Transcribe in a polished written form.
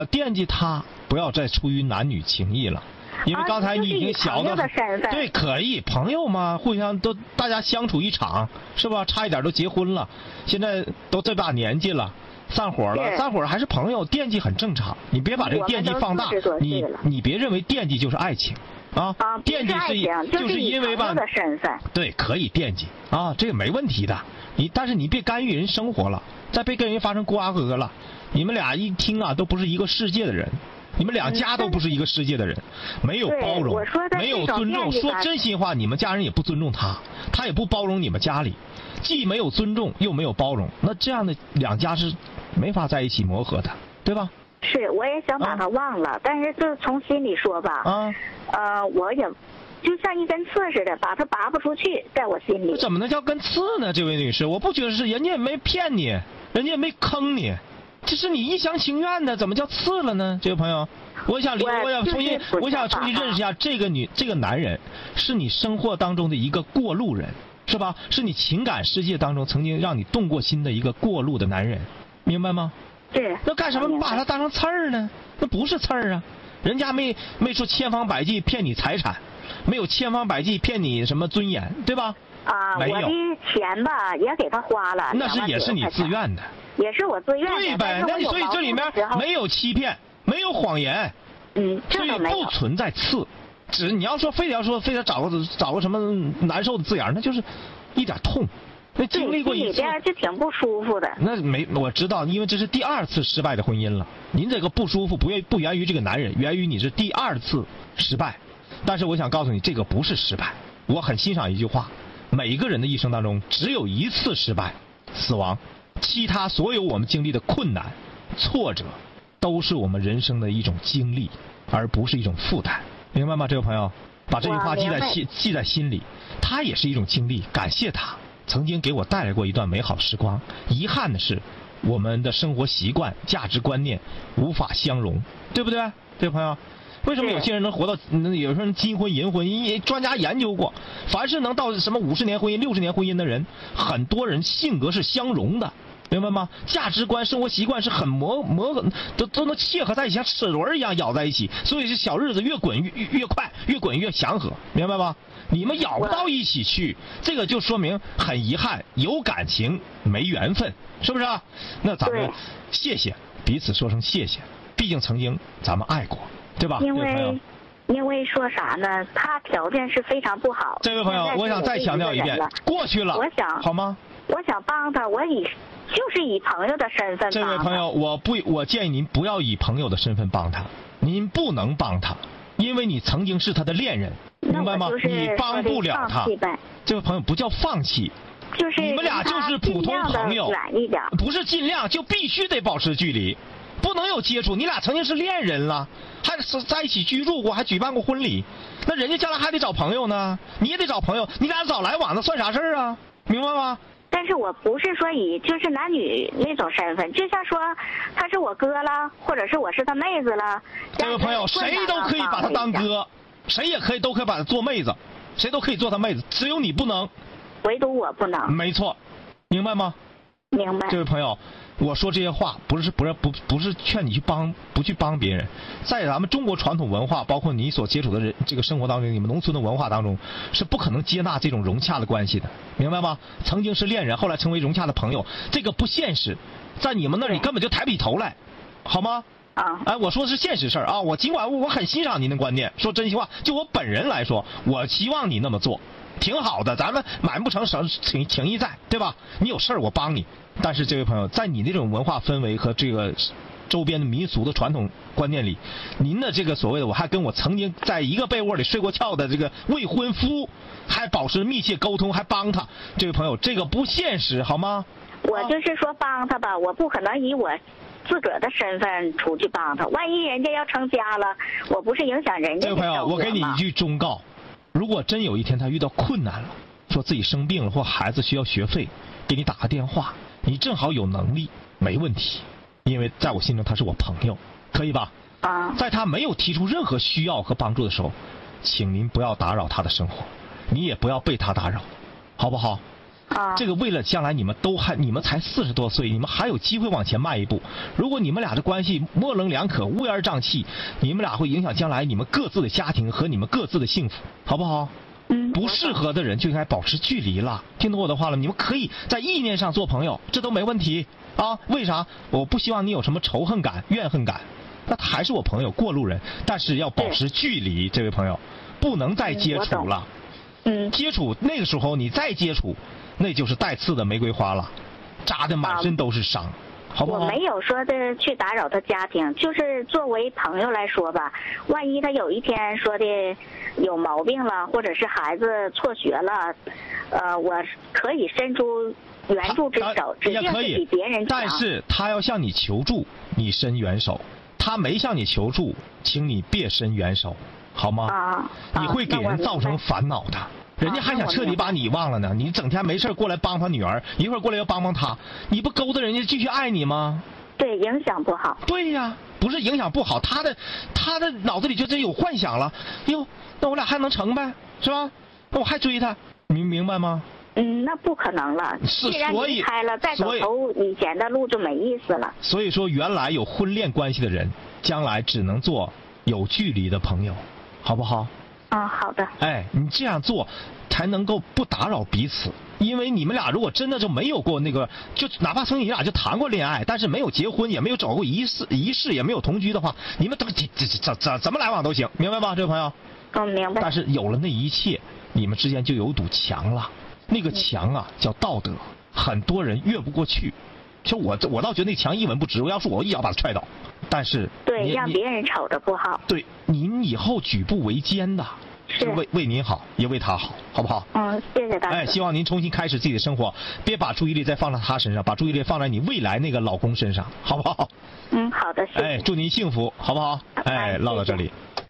惦记他，不要再出于男女情谊了。因为刚才你已经小的对，可以朋友嘛，互相都大家相处一场，是吧？差一点都结婚了，现在都这把年纪了，散伙了，散伙还是朋友，惦记很正常。你别把这个惦记放大，你别认为惦记就是爱情啊，惦记就是因为吧，对，可以惦记啊，这个没问题的。但是你别干预人生活了，再别跟人发生瓜葛了。你们俩一听啊，都不是一个世界的人。你们两家都不是一个世界的人，没有包容，没有尊重。说真心话，你们家人也不尊重他，他也不包容你们家里，既没有尊重又没有包容，那这样的两家是没法在一起磨合的，对吧？ 是，我也想把他忘了，但是就从心里说吧，我也就像一根刺似的，把他拔不出去，在我心里。 怎么能叫根刺呢？这位女士，我不觉得是，人家也没骗你，人家也没坑你。这是你一厢情愿的，怎么叫刺了呢？这位朋友，我想重新认识一下这个男人，是你生活当中的一个过路人，是吧？是你情感世界当中曾经让你动过心的一个过路的男人，明白吗？ 对。 那干什么把他当成刺儿呢？那不是刺儿啊，人家没说千方百计骗你财产，没有千方百计骗你什么尊严，对吧？ 我的钱吧也给他花了， 那也是你自愿的。 也是我自愿的， 对呗？那所以这里面没有欺骗，没有谎言，所以不存在刺。你要说非得找个什么难受的字眼，那就是一点痛。那经历过一次， 里边就挺不舒服的。 那我知道，因为这是第二次失败的婚姻了。您这个不舒服不源于这个男人，源于你是第二次失败。但是我想告诉你，这个不是失败。我很欣赏一句话：每个人的一生当中只有一次失败，死亡。其他所有我们经历的困难、挫折，都是我们人生的一种经历，而不是一种负担，明白吗？这位朋友，把这句话记在心里。他也是一种经历，感谢他曾经给我带来过一段美好时光。遗憾的是，我们的生活习惯、价值观念无法相容，对不对？这位朋友，为什么有些人能活到有时候金婚银婚？专家研究过，凡是能到什么50年婚姻、60年婚姻的人，很多人性格是相容的。明白吗？价值观、生活习惯是很都能切合在一起，像齿轮一样咬在一起，所以是小日子越滚越快，越滚越祥和，明白吗？你们咬不到一起去，这个就说明很遗憾，有感情没缘分，是不是啊？那咱们谢谢彼此，说声谢谢，毕竟曾经咱们爱过，对吧？ 因为说啥呢？他条件是非常不好。 这位朋友，我想再强调一遍，过去了，好吗？ 我想帮他，就是以朋友的身份帮他。 这位朋友，我建议您不要以朋友的身份帮他，您不能帮他，因为你曾经是他的恋人，明白吗？你帮不了他。这位朋友不叫放弃， 就是你们俩就是普通朋友，不是尽量，就必须得保持距离，不能有接触。你俩曾经是恋人了，还在一起居住过，还举办过婚礼，那人家将来还得找朋友呢，你也得找朋友，你俩早来往的算啥事儿啊？明白吗？ 但是我不是说以就是男女那种身份，就像说他是我哥了，或者是我是他妹子了。 这位朋友，谁都可以把他当哥，谁都可以把他做妹子，谁都可以做他妹子，只有你不能， 唯独我不能。 没错，明白吗？ 明白。 这位朋友，我说这些话不是劝你不去帮别人，在咱们中国传统文化，包括你所接触的这个生活当中，你们农村的文化当中，是不可能接纳这种融洽的关系的，明白吗？曾经是恋人，后来成为融洽的朋友，这个不现实，在你们那里根本就抬不起头来，好吗？我说的是现实事儿啊！我尽管我很欣赏您的观念，说真心话，就我本人来说，我希望你那么做，挺好的，咱们满不成情谊在，对吧？你有事儿我帮你。但是这位朋友，在你那种文化氛围和这个周边的民俗的传统观念里，您的这个所谓的我还跟我曾经在一个被窝里睡过觉的这个未婚夫还保持密切沟通，还帮他，这位朋友，这个不现实，好吗？ 我就是说帮他吧，我不可能以我自个儿的身份出去帮他，万一人家要成家了，我不是影响人家的。 这位朋友，我给你一句忠告，如果真有一天他遇到困难了，说自己生病了或孩子需要学费，给你打个电话，你正好有能力，没问题，因为在我心中他是我朋友，可以吧？在他没有提出任何需要和帮助的时候，请您不要打扰他的生活，你也不要被他打扰，好不好？ 这个为了将来你们才40多岁，你们还有机会往前迈一步。如果你们俩的关系模棱两可、乌烟瘴气，你们俩会影响将来你们各自的家庭和你们各自的幸福，好不好？不适合的人就应该保持距离了，听懂我的话了？你们可以在意念上做朋友，这都没问题啊。为啥？我不希望你有什么仇恨感、怨恨感。那他还是我朋友，过路人，但是要保持距离，这位朋友，不能再接触了。接触那个时候你再接触，那就是带刺的玫瑰花了，扎得满身都是伤。好不好？ 我没有说的去打扰他家庭，就是作为朋友来说吧，万一他有一天说的有毛病了，或者是孩子辍学了，我可以伸出援助之手，指定是比别人强。 但是他要向你求助，你伸援手；他没向你求助，请你别伸援手，好吗？你会给人造成烦恼的。人家还想彻底把你忘了呢，你整天没事过来帮他女儿，一会儿过来又帮他，你不勾搭人家继续爱你吗？ 对，影响不好。 对呀，不是影响不好，他的脑子里就真有幻想了。哟，那我俩还能成呗，是吧？那我还追他，你明白吗？ 那不可能了。既然离开了，再走以前的路就没意思了。 所以说，原来有婚恋关系的人，将来只能做有距离的朋友，好不好？ 好的。 你这样做才能够不打扰彼此，因为你们俩如果真的就没有过那个，就哪怕你俩就谈过恋爱，但是没有结婚，也没有找过仪式，也没有同居的话，你们怎么来往都行，明白吧，这位朋友？ 明白。 但是有了那一切，你们之间就有堵墙了，那个墙啊叫道德，很多人越不过去。其实我倒觉得那墙一文不值，我要是我一脚把它踹倒。但是对，让别人瞅着不好。 对，您以后举步维艰的，是为您好，也为他好，好不好？ 谢谢大家。 希望您重新开始自己的生活，别把注意力再放在他身上，把注意力放在你未来那个老公身上，好不好？ 好的，谢谢。 祝您幸福，好不好？唠到这里。